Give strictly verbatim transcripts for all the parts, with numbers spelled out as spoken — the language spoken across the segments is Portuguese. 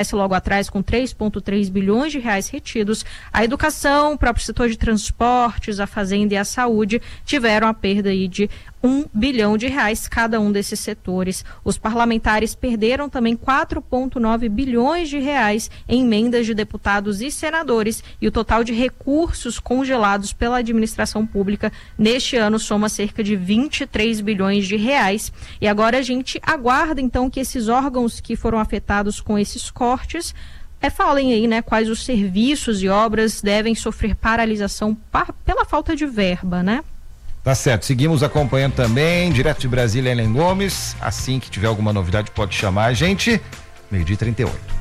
logo atrás com três vírgula três bilhões de reais retidos, a educação, o próprio setor de transportes, a fazenda e a saúde tiveram a perda aí de um bilhão de reais cada um desses setores. Os parlamentares perderam também quatro vírgula nove bilhões de reais em emendas de deputados e senadores, e o total de recursos congelados pela administração pública neste ano soma cerca de vinte e três bilhões de reais. E agora a gente aguarda então que esses órgãos que foram afetados com esses cortes É, falem aí, né, quais os serviços e obras devem sofrer paralisação par, pela falta de verba, né? Tá certo, seguimos acompanhando também, direto de Brasília, Ellen Gomes. Assim que tiver alguma novidade pode chamar a gente. Meio-dia e trinta e oito.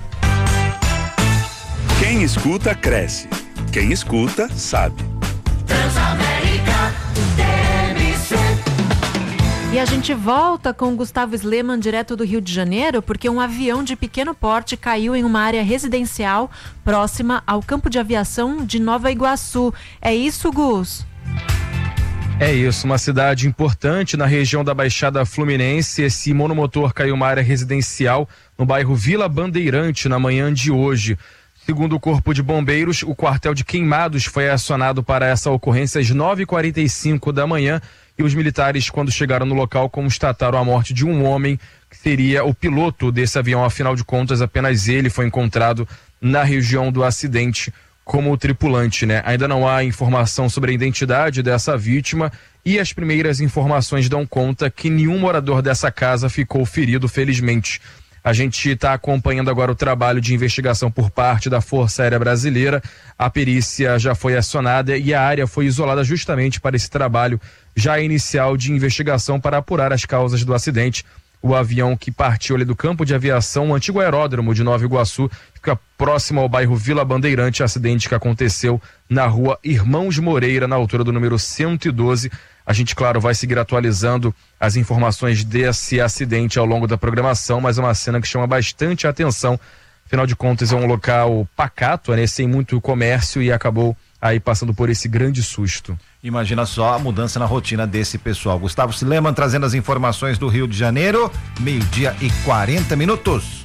Quem escuta, cresce. Quem escuta, sabe. Transamérica, T M C. E a gente volta com o Gustavo Sleman, direto do Rio de Janeiro, porque um avião de pequeno porte caiu em uma área residencial próxima ao campo de aviação de Nova Iguaçu. É isso, Gus? É isso, uma cidade importante na região da Baixada Fluminense. Esse monomotor caiu em uma área residencial no bairro Vila Bandeirante na manhã de hoje. Segundo o Corpo de Bombeiros, o quartel de Queimados foi acionado para essa ocorrência às nove e quarenta e cinco da manhã. E os militares, quando chegaram no local, constataram a morte de um homem, que seria o piloto desse avião. Afinal de contas, apenas ele foi encontrado na região do acidente como tripulante, né? Ainda não há informação sobre a identidade dessa vítima e as primeiras informações dão conta que nenhum morador dessa casa ficou ferido, felizmente. A gente está acompanhando agora o trabalho de investigação por parte da Força Aérea Brasileira. A perícia já foi acionada e a área foi isolada justamente para esse trabalho já inicial de investigação para apurar as causas do acidente. O avião que partiu ali do campo de aviação, o antigo aeródromo de Nova Iguaçu, fica próximo ao bairro Vila Bandeirante, acidente que aconteceu na rua Irmãos Moreira, na altura do número cento e doze. A gente, claro, vai seguir atualizando as informações desse acidente ao longo da programação, mas é uma cena que chama bastante atenção. Afinal de contas, é um local pacato, né, sem muito comércio, e acabou aí passando por esse grande susto. Imagina só a mudança na rotina desse pessoal. Gustavo Sleman trazendo as informações do Rio de Janeiro, meio-dia e quarenta minutos.